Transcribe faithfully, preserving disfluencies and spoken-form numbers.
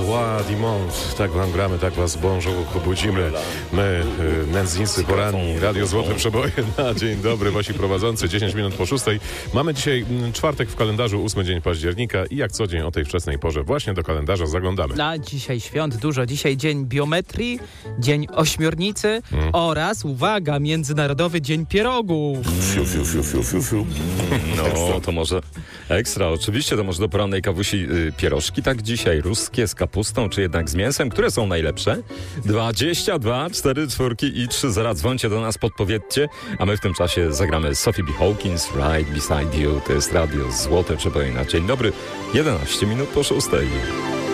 Roi du Monde. Tak wam gramy, tak was bonjour obudzimy. My, y, nędznicy poranni, Radio Złote Przeboje na dzień dobry, wasi prowadzący, dziesięć minut po szóstej. Mamy dzisiaj mm, czwartek w kalendarzu, ósmy dzień października i jak co dzień o tej wczesnej porze właśnie do kalendarza zaglądamy. A dzisiaj świąt dużo. Dzisiaj dzień biometrii, dzień ośmiornicy mm. oraz, uwaga, Międzynarodowy Dzień Pierogów. Fiu, fiu, fiu, fiu, fiu, fiu. No, to może ekstra. Oczywiście to może do porannej kawusi y, pierożki, tak dzisiaj, ruskie z kapustą, czy jednak z mięsem. Które są najlepsze? dwadzieścia dwa, cztery, czwórki i trzy zera. Dzwońcie do nas, podpowiedzcie, a my w tym czasie zagramy Sophie B. Hawkins, Right Beside You. To jest Radio Złote Przeboje na dzień dobry, jedenaście minut po szóstej.